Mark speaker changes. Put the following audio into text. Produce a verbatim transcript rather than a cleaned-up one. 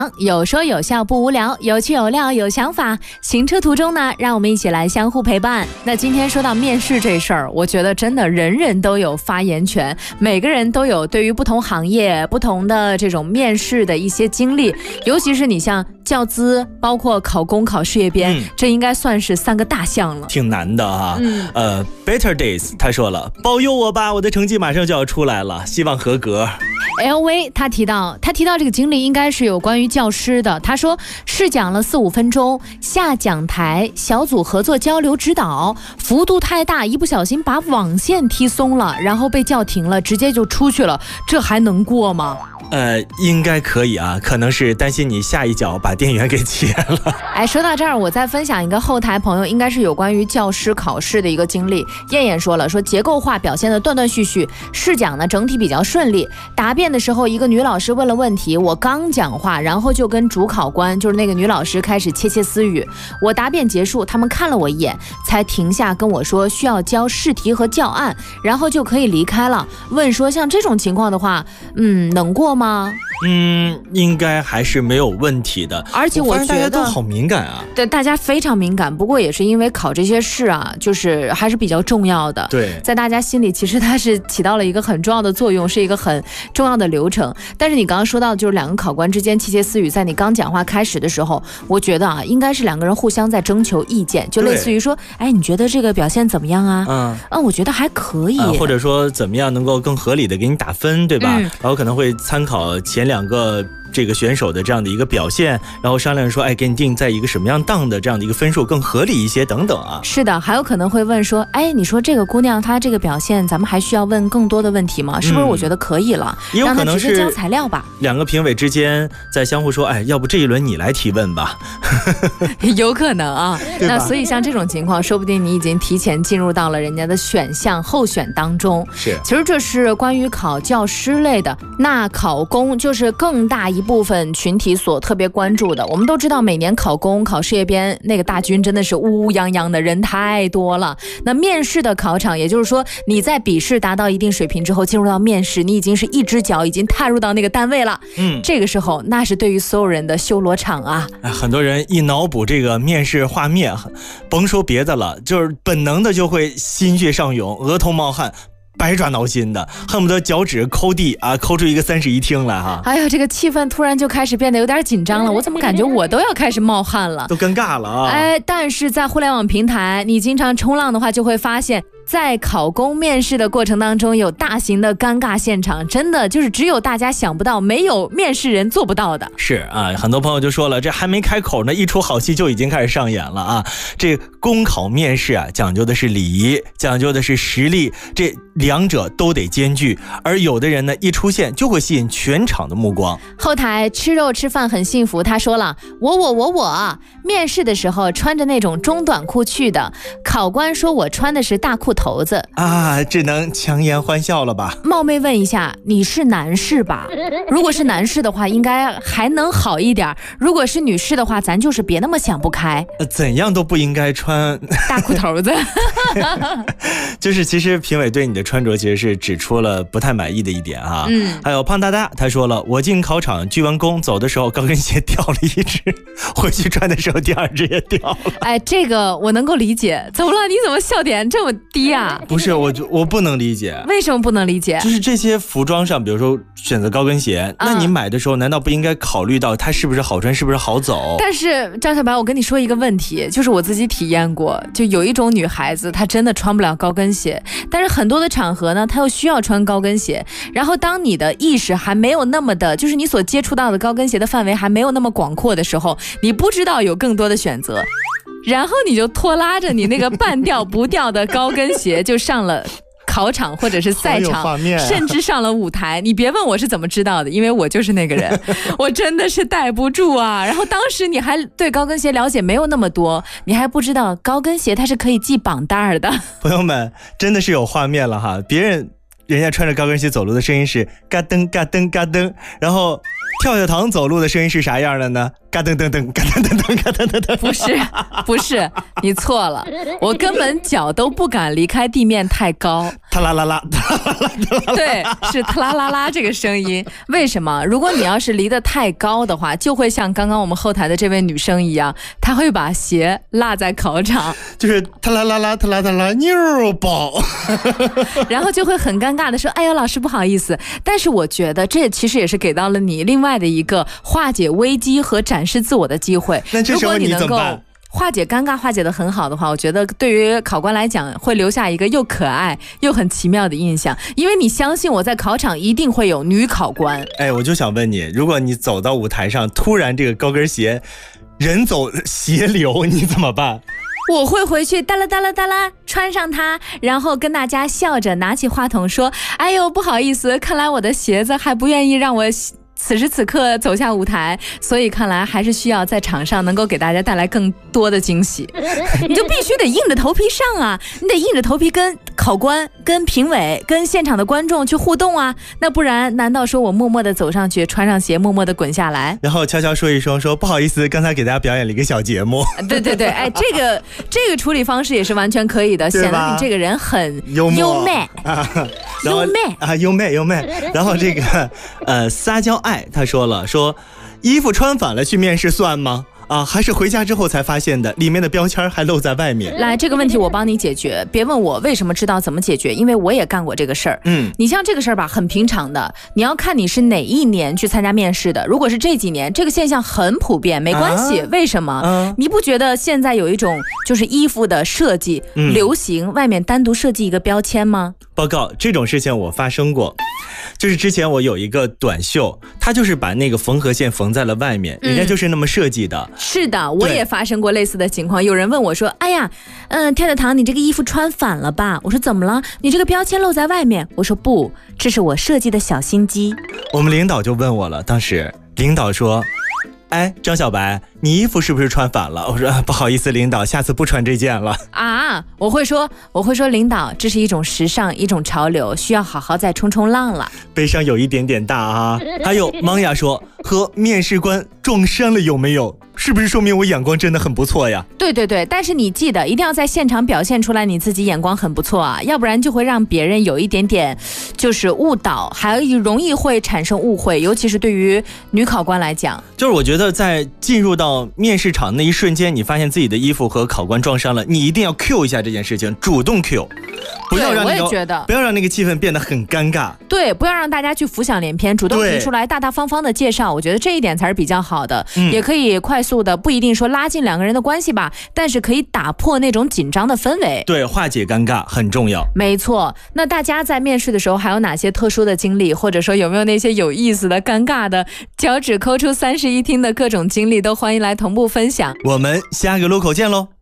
Speaker 1: 有说有笑不无聊，有趣有料有想法。行车途中呢，让我们一起来相互陪伴。那今天说到面试这事儿，我觉得真的人人都有发言权，每个人都有对于不同行业、不同的这种面试的一些经历，尤其是你像教资，包括考公、考事业编、嗯，这应该算是三个大项了，
Speaker 2: 挺难的啊。
Speaker 1: 嗯，
Speaker 2: 呃 ，Better Days 他说了，保佑我吧，我的成绩马上就要出来了，希望合格。
Speaker 1: L V 他提到，他提到这个经历应该是有关于教师的。他说试讲了四五分钟，下讲台小组合作交流指导，幅度太大，一不小心把网线踢松了，然后被叫停了，直接就出去了，这还能过吗？
Speaker 2: 呃，应该可以啊，可能是担心你下一脚把电源给切了。
Speaker 1: 哎，说到这儿，我再分享一个后台朋友应该是有关于教师考试的一个经历。燕燕说了，说结构化表现的断断续续，试讲呢整体比较顺利。答辩的时候，一个女老师问了问题，我刚讲话，然后就跟主考官，就是那个女老师开始窃窃私语。我答辩结束，他们看了我一眼，才停下跟我说需要交试题和教案，然后就可以离开了。问说像这种情况的话，嗯，能过吗？
Speaker 2: 嗯，应该还是没有问题的。
Speaker 1: 而且我觉得
Speaker 2: 大家都好敏感啊。
Speaker 1: 对，大家非常敏感。不过也是因为考这些试啊，就是还是比较重要的。
Speaker 2: 对，
Speaker 1: 在大家心里，其实它是起到了一个很重要的作用，是一个很重要的流程。但是你刚刚说到，就是两个考官之间窃窃私语，在你刚讲话开始的时候，我觉得啊，应该是两个人互相在征求意见，就类似于说，哎，你觉得这个表现怎么样啊？嗯，嗯，我觉得还可以、
Speaker 2: 呃，或者说怎么样能够更合理的给你打分，对吧？嗯、然后可能会参考前两个这个选手的这样的一个表现，然后商量说，哎，给你定在一个什么样档的这样的一个分数更合理一些等等啊。
Speaker 1: 是的，还有可能会问说，哎，你说这个姑娘她这个表现，咱们还需要问更多的问题吗？是不是我觉得可以了？
Speaker 2: 也有可能是
Speaker 1: 让她直接交材料吧。
Speaker 2: 两个评委之间在相互说，哎，要不这一轮你来提问吧。
Speaker 1: 有可能啊。那所以像这种情况，说不定你已经提前进入到了人家的选项候选当中。
Speaker 2: 是，
Speaker 1: 其实这是关于考教师类的。那考公就是更大一部分群体所特别关注的。我们都知道每年考公考事业编那个大军真的是乌乌泱泱的，人太多了。那面试的考场，也就是说你在笔试达到一定水平之后进入到面试，你已经是一只脚已经踏入到那个单位了。嗯，这个时候那是对于所有人的修罗场啊。
Speaker 2: 很多人一脑补这个面试画面，甭说别的了，就是本能的就会心血上涌，额头冒汗，百爪挠心的，恨不得脚趾抠地啊，抠出一个三室一厅来哈！
Speaker 1: 哎呀，这个气氛突然就开始变得有点紧张了，我怎么感觉我都要开始冒汗了，
Speaker 2: 都尴尬了啊！
Speaker 1: 哎，但是在互联网平台，你经常冲浪的话，就会发现，在考公面试的过程当中，有大型的尴尬现场，真的就是只有大家想不到，没有面试人做不到的。
Speaker 2: 是啊，很多朋友就说了，这还没开口呢，一出好戏就已经开始上演了啊！这公考面试啊，讲究的是礼仪，讲究的是实力，这两者都得兼具。而有的人呢，一出现就会吸引全场的目光。
Speaker 1: 后台吃肉吃饭很幸福，他说了，我我我我，面试的时候穿着那种中短裤去的，考官说我穿的是大裤头子
Speaker 2: 啊，只能强颜欢笑了吧。
Speaker 1: 冒昧问一下，你是男士吧？如果是男士的话，应该还能好一点；如果是女士的话，咱就是别那么想不开。
Speaker 2: 呃、怎样都不应该穿
Speaker 1: 大裤头子。
Speaker 2: 就是其实评委对你的穿着其实是指出了不太满意的一点哈。嗯，还有胖大大他说了，我进考场鞠完躬走的时候，高跟鞋掉了一只，回去穿的时候第二只也掉了。
Speaker 1: 哎，这个我能够理解。怎么了？你怎么笑点这么低啊？
Speaker 2: 不是，我我不能理解。
Speaker 1: 为什么不能理解？
Speaker 2: 就是这些服装上，比如说选择高跟鞋，那你买的时候难道不应该考虑到它是不是好穿，是不是好走？
Speaker 1: 但是张小白，我跟你说一个问题，就是我自己体验过，就有一种女孩子她真的穿不了高跟鞋，但是很多的场合呢，她又需要穿高跟鞋。然后当你的意识还没有那么的，就是你所接触到的高跟鞋的范围还没有那么广阔的时候，你不知道有更多的选择，然后你就拖拉着你那个半掉不掉的高跟鞋就上了考场或者是赛场、啊、甚至上了舞台。你别问我是怎么知道的，因为我就是那个人。我真的是待不住啊。然后当时你还对高跟鞋了解没有那么多，你还不知道高跟鞋它是可以系绑带的。
Speaker 2: 朋友们真的是有画面了哈，别人人家穿着高跟鞋走路的声音是嘎噔嘎噔嘎噔，然后跳跳糖走路的声音是啥样的呢？ 嘎噔噔噔，嘎噔噔噔，嘎噔噔噔。
Speaker 1: 不是，不是，你错了，我根本脚都不敢离开地面太高。
Speaker 2: 哒啦啦啦，哒啦啦啦。
Speaker 1: 对，是特啦啦啦这个声音。为什么？如果你要是离得太高的话，就会像刚刚我们后台的这位女生一样，她会把鞋落在考场，
Speaker 2: 就是哒啦啦啦，哒啦哒啦，妞宝。
Speaker 1: 然后就会很尴尬的说：“哎呦，老师不好意思。”但是我觉得这其实也是给到了你另外的一个化解危机和展示自我的机会。
Speaker 2: 那这时候你怎么办？
Speaker 1: 化解尴尬化解得很好的话，我觉得对于考官来讲会留下一个又可爱又很奇妙的印象，因为你相信我在考场一定会有女考官。
Speaker 2: 哎，我就想问你，如果你走到舞台上，突然这个高跟鞋人走鞋流，你怎么办？
Speaker 1: 我会回去哒啦哒啦哒啦穿上它，然后跟大家笑着拿起话筒说：“哎呦，不好意思，看来我的鞋子还不愿意让我此时此刻走下舞台，所以看来还是需要在场上能够给大家带来更多的惊喜。”你就必须得硬着头皮上啊，你得硬着头皮跟考官、跟评委、跟现场的观众去互动啊，那不然难道说我默默的走上去，穿上鞋，默默的滚下来，
Speaker 2: 然后悄悄说一声说不好意思，刚才给大家表演了一个小节目。
Speaker 1: 对对对，哎，这个这个处理方式也是完全可以的，显得你这个人很
Speaker 2: 幽默
Speaker 1: 优美
Speaker 2: 啊，
Speaker 1: 优美
Speaker 2: 啊，优美优美。然后这个呃撒娇爱他说了，说衣服穿反了去面试算吗？啊，还是回家之后才发现的，里面的标签还露在外面。
Speaker 1: 来，这个问题我帮你解决，别问我为什么知道怎么解决，因为我也干过这个事儿。嗯，你像这个事儿吧，很平常的，你要看你是哪一年去参加面试的。如果是这几年，这个现象很普遍，没关系。啊、为什么、啊？你不觉得现在有一种就是衣服的设计、嗯、流行，外面单独设计一个标签吗？
Speaker 2: 报告，这种事情我发生过。就是之前我有一个短袖，它就是把那个缝合线缝在了外面，人家就是那么设计的。嗯、
Speaker 1: 是的，我也发生过类似的情况。有人问我说：“哎呀，嗯，跳跳糖，你这个衣服穿反了吧？”我说：“怎么了？你这个标签露在外面。”我说：“不，这是我设计的小心机。”
Speaker 2: 我们领导就问我了，当时领导说：“哎，张小白，你衣服是不是穿反了？”我说、啊、不好意思，领导，下次不穿这件了。
Speaker 1: 啊，我会说，我会说，领导，这是一种时尚，一种潮流，需要好好再冲冲浪了。
Speaker 2: 悲伤有一点点大啊。还有芒雅说，和面试官撞衫了有没有？是不是说明我眼光真的很不错呀？
Speaker 1: 对对对，但是你记得一定要在现场表现出来你自己眼光很不错啊，要不然就会让别人有一点点就是误导，还容易会产生误会，尤其是对于女考官来讲。
Speaker 2: 就是我觉得在进入到面试场那一瞬间，你发现自己的衣服和考官撞衫了，你一定要 Q 一下这件事情，主动 Q， 不要让那个我也觉得不要让那个气氛变得很尴尬。
Speaker 1: 对，不要让大家去浮想联翩，主动提出来，大大方方的介绍，我觉得这一点才是比较好的，嗯、也可以快速的，不一定说拉近两个人的关系吧，但是可以打破那种紧张的氛围。
Speaker 2: 对，化解尴尬很重要。
Speaker 1: 没错，那大家在面试的时候还有哪些特殊的经历，或者说有没有那些有意思的、尴尬的、脚趾抠出三室一厅的各种经历，都欢迎来同步分享。
Speaker 2: 我们下个路口见喽。